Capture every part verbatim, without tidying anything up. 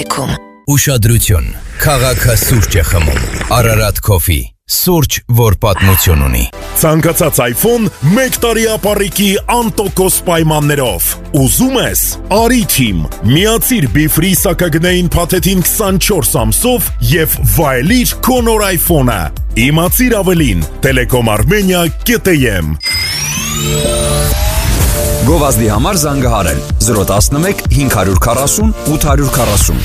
հայքում։ Ուշադրություն, քաղաքը սուրճ է խմում, Ararat Coffee, սուրճ, որ պատմություն ունի։ Ցանկացած iPhone մեկ տարի ապառիկի անտոկոս պայմաններով։ Ուզում ես, արի թիմ, միացիր Be-Free սակագնային փաթեթին քսանչորս ամսով եւ վայելիր քո նոր iPhone-ը։ Իմացիր ավելին, Telecom Armenia կետ եմ։ Գովազդի համար զանգահարել զրո տասնմեկ հինգ հարյուր քառասուն ութ հարյուր քառասուն։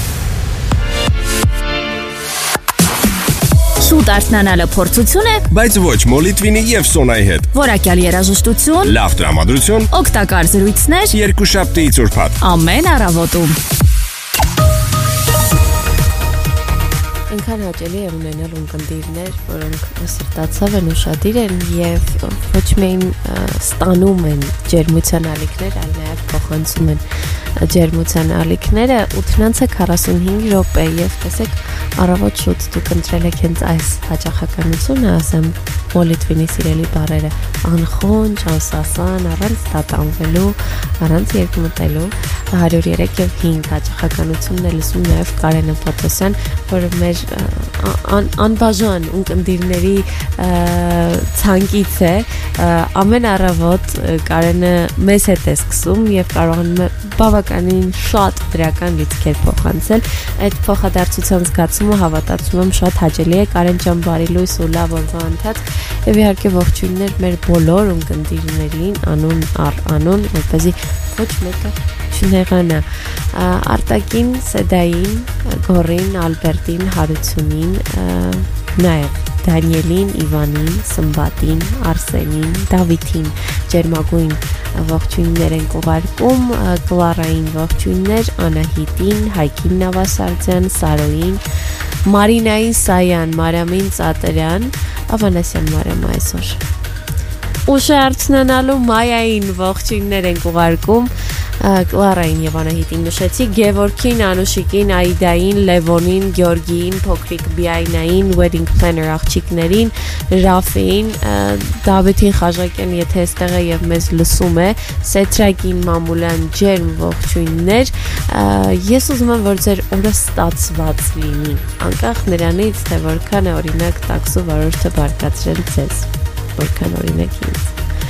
Շուտ արթնանալը փորձություն է, բայց ոչ Մոլիտվինի եւ Սոնայի հետ։ Որակյալ երաժշտություն, Լավ տրամադրություն, օգտակար զրույցներ, երկուշաբթիից ուրբաթ։ ամեն առավոտում։ Ինքան հաճելի է ունենալ ունկնդիրներ, որոնք սրտացավ են, ուշադիր են եւ ոչ միայն ստանում են ջերմության ալիքներ, այլ նաեւ փոխանցում են ջերմության ալիքները ութ քառասունհինգ րոպե եւ տեսեք առավոտ շուտ դուք ընտրել եք հենց այս հաճախականությունը, ասեմ Մոլիտվինի սիրելի բառերը, անխոնջ, անսասան, առանց տատանվելու, առանց երկմտելու, հարյուր երեք եւ հինգ հաճախականությունն է լսում նաեւ Կարենը Պողոսյան, որը մեր անբաժան ունկնդիրների ցանկից է, ամեն առավոտ Կարենը մեզ հետ է սկսում եւ կարողանում է բավականին շատ դրական լիցքեր փոխանցել։ Այդ փոխադարձության զգացումը հավատացում եմ շատ հաճելի է։ Կարեն ջան, բարի լույս ու լավ օրվա ընթաց եւ իհարկե ողջույններ մեր բոլոր ունկնդիրներին, անուն առ անուն, որպեսզի ոչ մեկը չնեղանա։ Արտակին, Սեդային, Գորին, Ալբերտին, Հարությունին, նաեւ Դանիելին, Իվանին, Սմբատին, Արսենին, Դավիթին, ջերմագույն ողջույններ են ուղարկում, Կլարային ողջույններ, Անահիտին, Հայկին Նավասարդյան, Սարոյին, Մարինային Սայան, Մարամին Ծատրյան, Ավանեսյան Մարամա այսօր։ Ուշ արցնանալու Մայային ողջույններ են ուղարկում, Կլարային եւ Անահիտին նշեցի, Գևորգին, Անուշիկին, Այդային, Լևոնին, Գյորգիին, փոքրիկ Բիայնային, Wedding Planner աղջիկներին, Ռաֆին, Դավիթին Խաժակյան, եթե այստեղ է եւ մեզ լսում է, Սեթրակին, Մամուլան, ջերմ ողջույններ։ Ես ուզում եմ, որ ձեր օրը ստացված լինի, անկախ նրանից, թե որքան է օրինակ տաքսու վարորդը բարկացրել ձեզ, որքան օրինակ ինձ։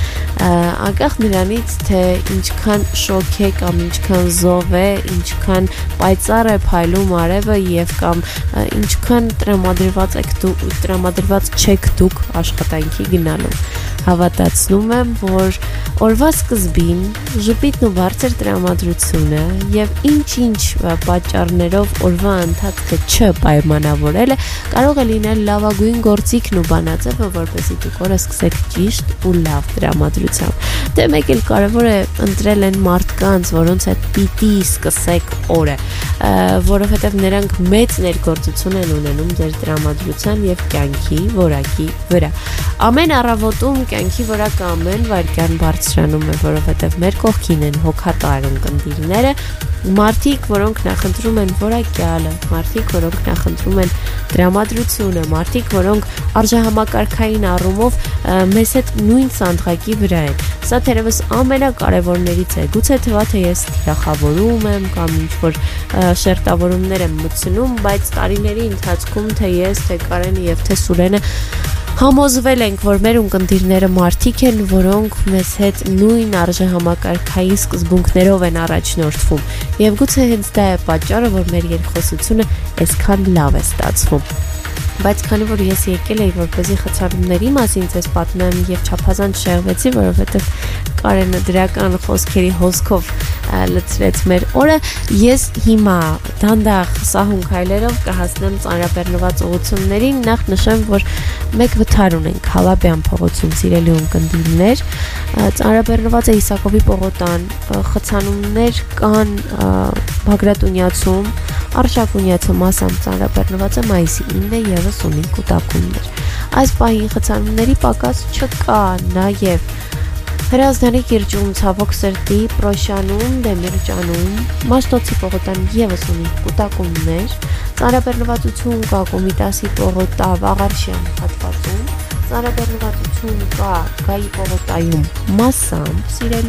Անկախ նրանից, թե ինչքան շոկ է կամ ինչքան զով է, ինչքան պայծառ է փայլում արևը եւ կամ ինչքան տրամադրված եք դուք, տրամադրված չեք դուք աշխատանքի գնալու։ Հավատացնում եմ, որ օրվա սկզբին ժպիտն ու բարձր տրամադրությունը եւ ինչ-ինչ պատճառներով օրվա ընթացքը չպայմանավորելը կարող է լինել լավագույն գործիքն ու բանաձևը, որպեսզի դուք օրը սկսեք ճիշտ ու լավ տրամադրությամբ։ Դե մեկ էլ կարևոր է ընտրել են մարդկանց, որոնց հետ պիտի սկսեք օրը, որովհետեւ նրանք մեծ ներգործություն են ունենում ձեր տրամադրության եւ կյանքի որակի վրա։ Ամեն առավոտում կյանքի որակը ամեն վայրկյան բարձրանում է, որովհետև մեր կողքին են հոգատար ունկնդիրները, մարդիկ, որոնք նախընտրում են որակյալը, մարդիկ, որոնք նախընտրում են տրամադրությունը, մարդիկ, որոնք արժեհամակարգային առումով մեզ հետ նույն սանդղակի վրա են։ Սա թերևս ամենակարևորներից է։ Գուցե թվա թե ես թիրախավորում եմ կամ ինչ-որ շերտավորումներ եմ մտցնում, բայց տարիների ընթացքում թե ես, թե Կարենը եւ թե Սուրենը համոզվել ենք, որ մեր ունկնդիրները մարդիկ են, որոնք մեզ հետ նույն արժեհամակարգային սկզբունքներով են առաջնորդվում։ Եվ գուցե հենց դա է պատճառը, որ մեր երկխոսությունը այսքան լավ է ստացվում։ Բայց քանի որ ես եկել էի որպեսզի խցանումների մասին ձեզ պատմեմ եւ չափազանց շեղվեցի, որովհետեւ Կարենը դրական խոսքերի հոսքով լցրեց մեր օրը, ես հիմա դանդաղ սահուն քայլերով կհասնեմ ծանրաբեռնված ուղղություններին։ Նախ նշեմ, որ մեկ վթար ունենք Հալաբյան փողոցում, սիրելի ունկնդիրներ, ծանրաբեռնված է Իսակովի պողոտան, խցանումներ կան Բագրատունյացում, Արշակունյացը մասամբ ծանրաբեռնված է մայիսի ինը եւս ունի կուտակումներ։ Այս պահին խցանումների պակաս չկա, նաեւ Հրազդանի կիրճում, Ցավոք սրտի, Պրոշանում, Դեմիրճանում, Մաշտոցի պողոտան եւս ունի կուտակումներ, ծանրաբեռնվածություն կա Կոմիտասի պողոտա Վաղարշյան հատվածում, ծանրաբեռնվածություն կա Գայի պողոտայում մասամբ, սիրելի